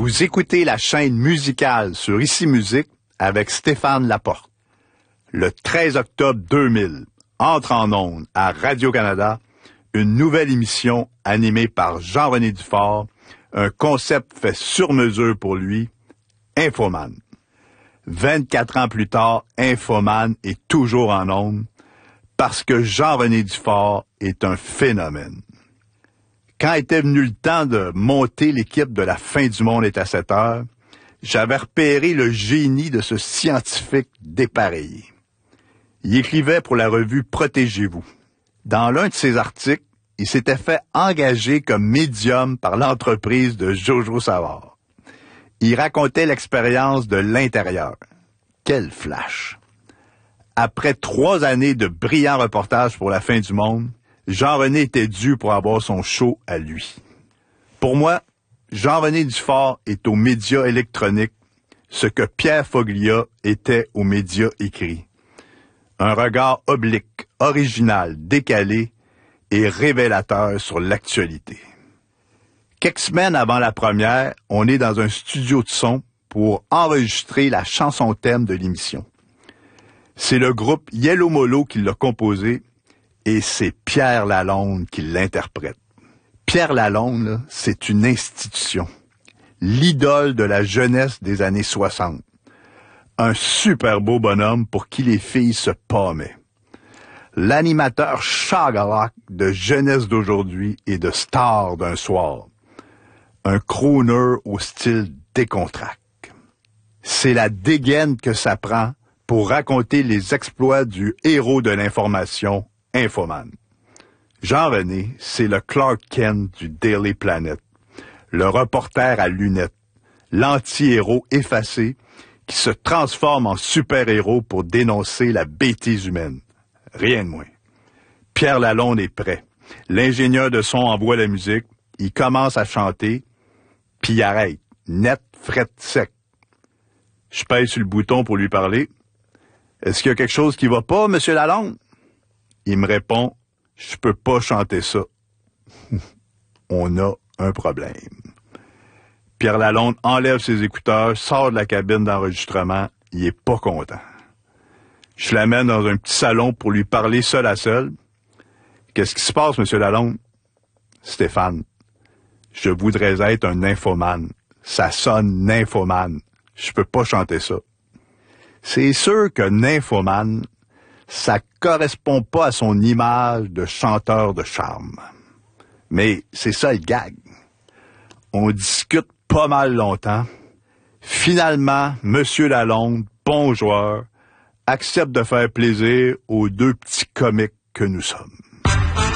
Vous écoutez la chaîne musicale sur Ici Musique avec Stéphane Laporte. Le 13 octobre 2000, entre en ondes à Radio-Canada une nouvelle émission animée par Jean-René Dufort, un concept fait sur mesure pour lui, Infoman. 24 ans plus tard, Infoman est toujours en ondes parce que Jean-René Dufort est un phénomène. Quand était venu le temps de monter l'équipe de La Fin du monde est à 7 heures, j'avais repéré le génie de ce scientifique dépareillé. Il écrivait pour la revue Protégez-vous. Dans l'un de ses articles, il s'était fait engager comme médium par l'entreprise de Jojo Savard. Il racontait l'expérience de l'intérieur. Quel flash! Après 3 années de brillants reportages pour La Fin du monde, Jean-René était dû pour avoir son show à lui. Pour moi, Jean-René Dufort est aux médias électroniques ce que Pierre Foglia était aux médias écrits. Un regard oblique, original, décalé et révélateur sur l'actualité. Quelques semaines avant la première, on est dans un studio de son pour enregistrer la chanson thème de l'émission. C'est le groupe Yellow Molo qui l'a composé et c'est Pierre Lalonde qui l'interprète. Pierre Lalonde, là, c'est une institution. L'idole de la jeunesse des années 60. Un super beau bonhomme pour qui les filles se pâmaient. L'animateur chagalac de jeunesse d'aujourd'hui et de star d'un soir. Un crooner au style décontracté. C'est la dégaine que ça prend pour raconter les exploits du héros de l'information, Infoman. Jean-René, c'est le Clark Kent du Daily Planet, le reporter à lunettes, l'anti-héros effacé qui se transforme en super-héros pour dénoncer la bêtise humaine. Rien de moins. Pierre Lalonde est prêt. L'ingénieur de son envoie la musique, il commence à chanter, puis il arrête, net, fret, sec. Je pèse sur le bouton pour lui parler. « Est-ce qu'il y a quelque chose qui va pas, Monsieur Lalonde? » Il me répond, « Je peux pas chanter ça. » On a un problème. Pierre Lalonde enlève ses écouteurs, sort de la cabine d'enregistrement. Il est pas content. Je l'amène dans un petit salon pour lui parler seul à seul. « Qu'est-ce qui se passe, Monsieur Lalonde? »« Stéphane, je voudrais être un nymphomane. Ça sonne nymphomane. Je peux pas chanter ça. » C'est sûr que nymphomane, ça correspond pas à son image de chanteur de charme. Mais c'est ça le gag. On discute pas mal longtemps. Finalement, Monsieur Lalonde, bon joueur, accepte de faire plaisir aux 2 petits comiques que nous sommes.